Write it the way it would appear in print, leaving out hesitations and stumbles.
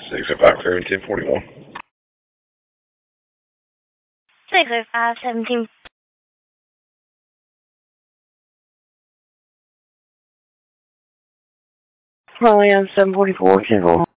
605 clear in 1041. 605 17. Probably on 744, 1041.